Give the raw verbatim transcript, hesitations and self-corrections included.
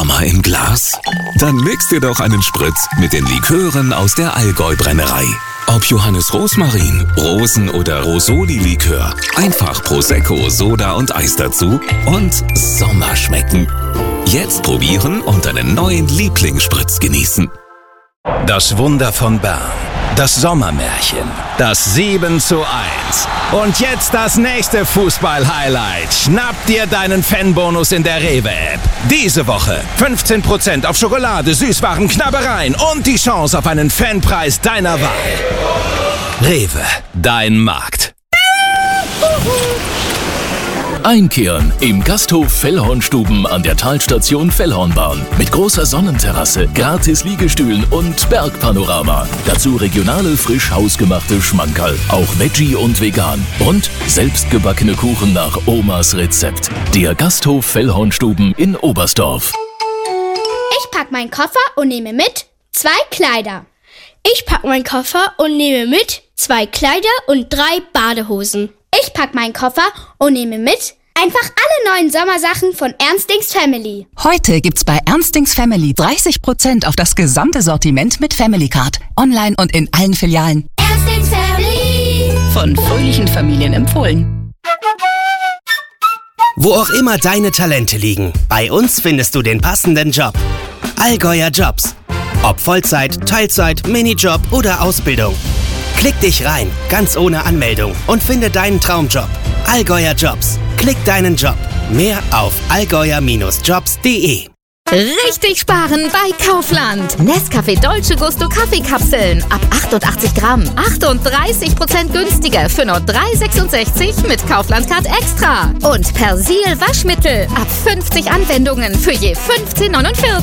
Sommer im Glas? Dann mix dir doch einen Spritz mit den Likören aus der Allgäu-Brennerei. Ob Johannes Rosmarin, Rosen- oder Rosoli-Likör, einfach Prosecco, Soda und Eis dazu und Sommer schmecken. Jetzt probieren und einen neuen Lieblingsspritz genießen. Das Wunder von Bern. Das Sommermärchen. Das sieben zu eins. Und jetzt das nächste Fußball-Highlight. Schnapp dir deinen Fanbonus in der Rewe-App. Diese Woche fünfzehn Prozent auf Schokolade, Süßwaren, Knabbereien und die Chance auf einen Fanpreis deiner Wahl. Rewe, dein Markt. Einkehren im Gasthof Fellhornstuben an der Talstation Fellhornbahn. Mit großer Sonnenterrasse, gratis Liegestühlen und Bergpanorama. Dazu regionale, frisch hausgemachte Schmankerl. Auch Veggie und vegan. Und selbstgebackene Kuchen nach Omas Rezept. Der Gasthof Fellhornstuben in Oberstdorf. Ich pack meinen Koffer und nehme mit zwei Kleider. Ich pack meinen Koffer und nehme mit zwei Kleider und drei Badehosen. Ich pack meinen Koffer und nehme mit einfach alle neuen Sommersachen von Ernstings Family. Heute gibt's bei Ernstings Family dreißig Prozent auf das gesamte Sortiment mit Family Card. Online und in allen Filialen. Ernstings Family. Von fröhlichen Familien empfohlen. Wo auch immer deine Talente liegen, bei uns findest du den passenden Job. Allgäuer Jobs. Ob Vollzeit, Teilzeit, Minijob oder Ausbildung. Klick dich rein, ganz ohne Anmeldung und finde deinen Traumjob. Allgäuer Jobs. Klick deinen Job. Mehr auf allgäuer Bindestrich jobs punkt de. Richtig sparen bei Kaufland. Nescafé Dolce Gusto Kaffeekapseln ab achtundachtzig Gramm. achtunddreißig Prozent günstiger für nur drei sechsundsechzig mit Kaufland Card Extra. Und Persil Waschmittel ab fünfzig Anwendungen für je fünfzehn neunundvierzig.